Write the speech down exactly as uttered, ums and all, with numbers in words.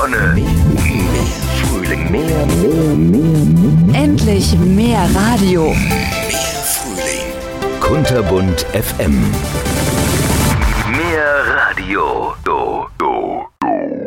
Sonne, mehr Frühling, mehr, mehr, mehr. Endlich mehr Radio. Mehr Frühling. Kunterbunt F M.